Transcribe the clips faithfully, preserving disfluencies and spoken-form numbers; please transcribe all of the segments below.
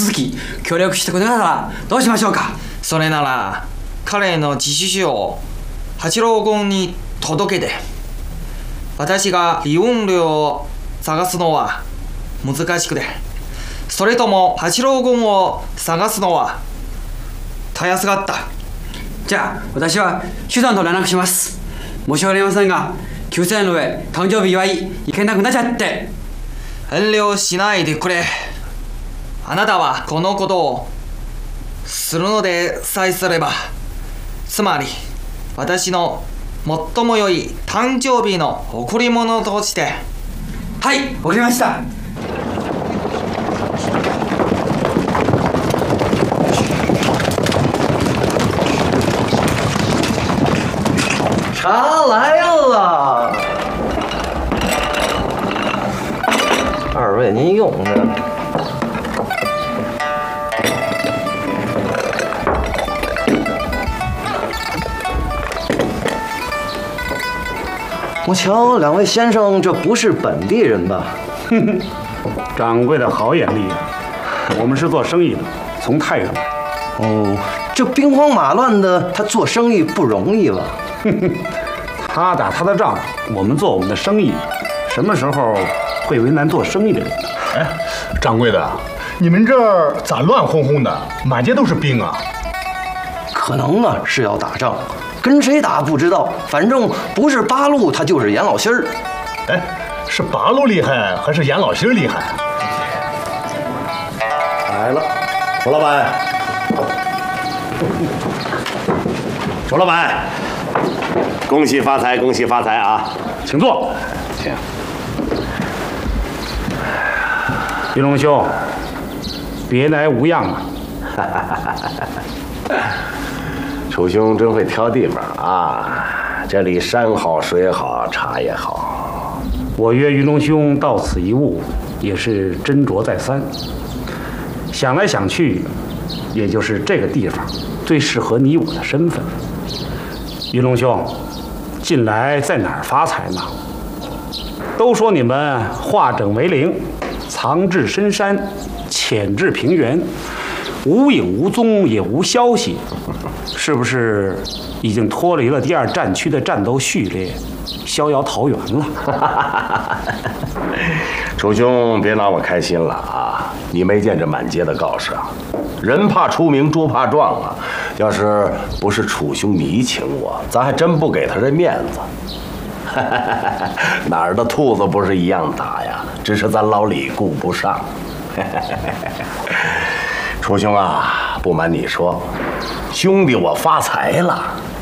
続き協力してくれたらどうしましょうか。 それなら彼の自首書を八郎君に届けて、私が離婚料を探すのは難しくて、それとも八郎君を探すのはたやすかった。 じゃあ私は手段と連絡します。申し訳ありませんが、きゅうせんえんの上誕生日祝い行けなくなっちゃって。 遠慮しないでくれ。あなたはこのことをするのでさえすれば、つまり私の最も良い誕生日の贈り物として。 はい、わかりました。 茶来了，二位您用着。我瞧两位先生这不是本地人吧？ 哼哼，掌柜的好眼力啊！我们是做生意的，从太原来。 哦，这兵荒马乱的，他做生意不容易了。 哼哼，他打他的仗，我们做我们的生意，什么时候会为难做生意的人？ 哎，掌柜的，你们这儿咋乱哄哄的？满街都是兵啊！ 可能啊是要打仗。跟谁打不知道，反正不是八路，他就是严老心儿。 哎，是八路厉害还是严老心儿厉害？ 来了，楚老板，楚老板，恭喜发财，恭喜发财啊！ 请坐。请。玉龙兄，别来无恙啊！ 楚兄真会挑地方啊！这里山好水好，茶也好。 我约云龙兄到此一晤，也是斟酌再三。想来想去，也就是这个地方最适合你我的身份。云龙兄，近来在哪儿发财呢？都说你们化整为零，藏至深山，潜至平原，无影无踪，也无消息。是不是已经脱离了第二战区的战斗序列，逍遥桃源了？ 楚兄，别拿我开心了啊！你没见这满街的告示啊？人怕出名，猪怕壮啊！要是不是楚兄你请我，咱还真不给他这面子。哪儿的兔子不是一样大呀？只是咱老李顾不上。楚兄啊，不瞒你说，兄弟我发财了。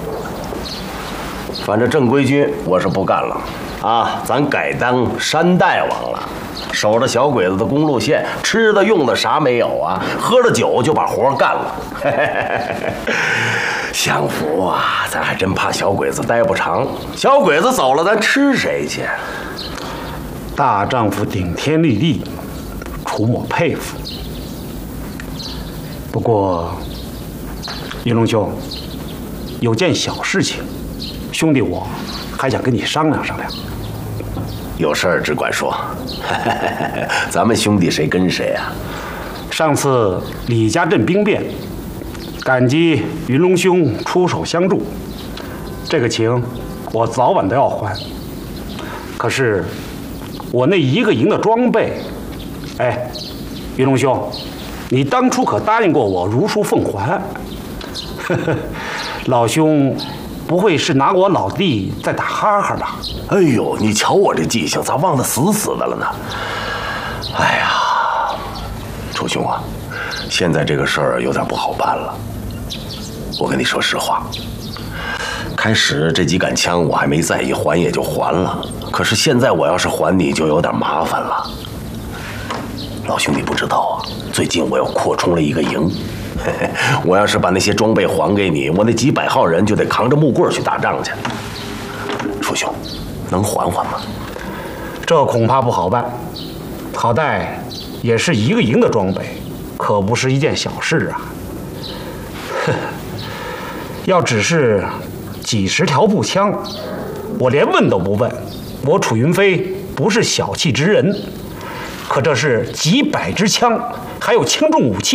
反正正规军我是不干了啊，咱改当山大王了，守着小鬼子的公路线，吃的用的啥没有啊，喝了酒就把活干了。享福啊，咱还真怕小鬼子待不长，小鬼子走了，咱吃谁去？ 大丈夫顶天立地，楚某佩服。不过，云龙兄，有件小事情，兄弟我还想跟你商量商量。 有事儿只管说，咱们兄弟谁跟谁啊？ 上次李家镇兵变，感激云龙兄出手相助，这个情我早晚都要还。可是我那一个营的装备，哎，云龙兄，你当初可答应过我如数奉还。老兄不会是拿我老弟在打哈哈吧？ 哎呦，你瞧我这记性，咋忘得死死的了呢？哎呀，楚兄啊，现在这个事儿有点不好办了。我跟你说实话，开始这几杆枪我还没在意，还也就还了。可是现在我要是还你，就有点麻烦了。老兄，你不知道啊，最近我又扩充了一个营。我要是把那些装备还给你，我那几百号人就得扛着木棍去打仗去。楚兄，能还还吗？ 这恐怕不好办，好歹也是一个营的装备，可不是一件小事啊。要只是几十条步枪，我连问都不问。我楚云飞不是小气之人，可这是几百支枪，还有轻重武器。